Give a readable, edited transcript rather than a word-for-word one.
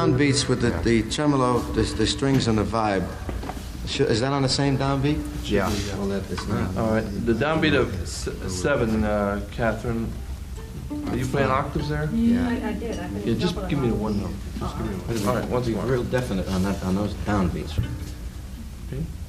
downbeats with the tremolo, the strings and the vibe, is that on the same downbeat? Yeah. Well, that is not. All right, the downbeat of 7, Catherine. Are you playing octaves there? Yeah, I did. Yeah, just give me the one note. Just give me one. All right, once again. Real definite on those downbeats. Okay.